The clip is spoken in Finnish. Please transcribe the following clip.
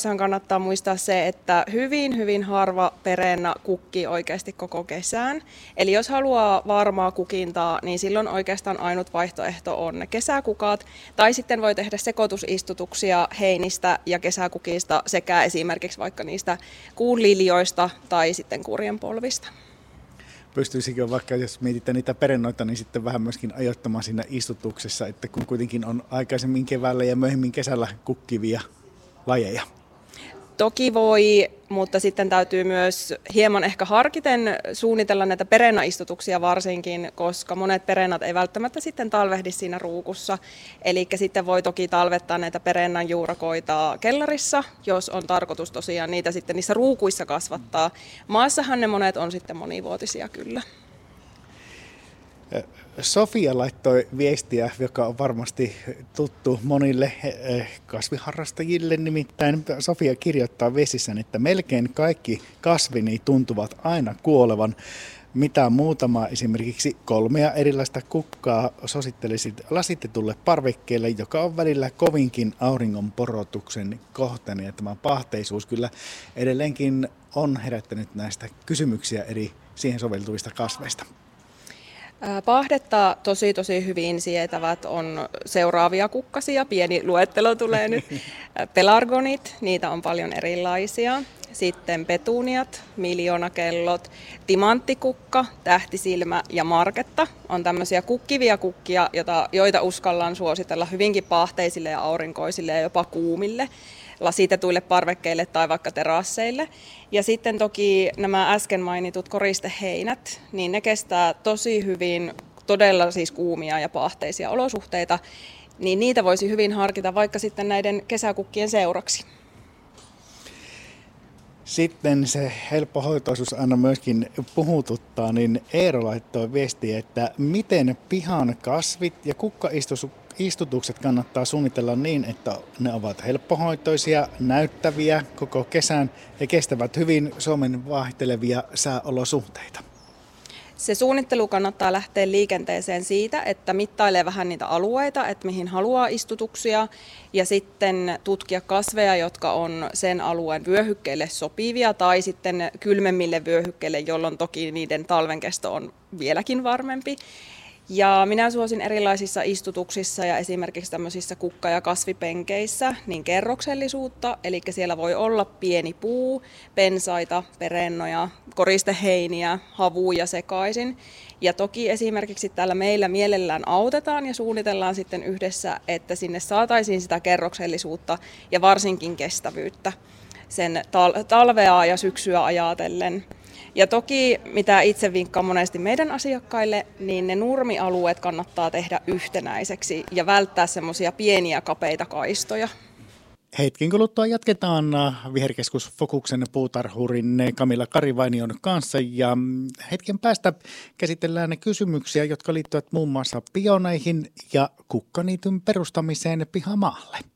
valinnoissaan kannattaa muistaa se, että hyvin harva perenna kukkii oikeasti koko kesään. Eli jos haluaa varmaa kukintaa, niin silloin oikeastaan ainut vaihtoehto on ne kesäkukat. Tai sitten voi tehdä sekoitusistutuksia heinistä ja kesäkukista sekä esimerkiksi vaikka niistä kuunliljoista tai sitten kurjenpolvista. Pystyisikö vaikka, jos mietitään niitä perennoita, niin sitten vähän myöskin ajoittamaan siinä istutuksessa, että kun kuitenkin on aikaisemmin keväällä ja myöhemmin kesällä kukkivia lajeja? Toki voi, mutta sitten täytyy myös hieman ehkä harkiten suunnitella näitä perennaistutuksia varsinkin, koska monet perennat ei välttämättä sitten talvehdi siinä ruukussa. Eli sitten voi toki talvettaa näitä perennan juurakoita kellarissa, jos on tarkoitus tosiaan niitä sitten niissä ruukuissa kasvattaa. Maassahan ne monet on sitten monivuotisia kyllä. Sofia laittoi viestiä, joka on varmasti tuttu monille kasviharrastajille. Nimittäin Sofia kirjoittaa viestissään, että melkein kaikki kasvini tuntuvat aina kuolevan. Mitä muutama esimerkiksi 3 erilaista kukkaa suosittelisit lasitetulle parvekkeelle, joka on välillä kovinkin auringon porotuksen kohteena. Ja tämä pahteisuus kyllä edelleenkin on herättänyt näistä kysymyksiä eri siihen soveltuvista kasveista. Pahdetta tosi hyvin sietävät on seuraavia kukkasia, pieni luettelo tulee nyt. Pelargonit, niitä on paljon erilaisia. Sitten petuniat, miljoonakellot, timanttikukka, tähtisilmä ja marketta on tämmöisiä kukkivia kukkia, joita uskallaan suositella hyvinkin pahteisille ja aurinkoisille ja jopa kuumille lasitetuille parvekkeille tai vaikka terasseille. Ja sitten toki nämä äsken mainitut koristeheinät, niin ne kestää tosi hyvin todella siis kuumia ja pahteisia olosuhteita, niin niitä voisi hyvin harkita vaikka sitten näiden kesäkukkien seuraksi. Sitten se helppohoitoisuus aina myöskin puhututtaa, niin Eero laittoi viestiä, että miten pihan kasvit ja kukkaistutukset kannattaa suunnitella niin, että ne ovat helppohoitoisia, näyttäviä koko kesän ja kestävät hyvin Suomen vaihtelevia sääolosuhteita. Se suunnittelu kannattaa lähteä liikenteeseen siitä, että mittailee vähän niitä alueita, että mihin haluaa istutuksia, ja sitten tutkia kasveja, jotka on sen alueen vyöhykkeelle sopivia, tai sitten kylmemmille vyöhykkeille, jolloin toki niiden talvenkesto on vieläkin varmempi. Ja minä suosin erilaisissa istutuksissa ja esimerkiksi tämmöisissä kukka- ja kasvipenkeissä niin kerroksellisuutta, eli siellä voi olla pieni puu, pensaita, perennoja, koristeheiniä, havuja sekaisin. Ja toki esimerkiksi täällä meillä mielellään autetaan ja suunnitellaan sitten yhdessä, että sinne saataisiin sitä kerroksellisuutta ja varsinkin kestävyyttä sen talvea ja syksyä ajatellen. Ja toki, mitä itse vinkkaan monesti meidän asiakkaille, niin ne nurmialueet kannattaa tehdä yhtenäiseksi ja välttää semmoisia pieniä kapeita kaistoja. Hetken kuluttua jatketaan Viherkeskus Fokuksen puutarhurin Camilla Karivainion kanssa ja hetken päästä käsitellään kysymyksiä, jotka liittyvät muun muassa pioneihin ja kukkaniityn perustamiseen pihamaalle.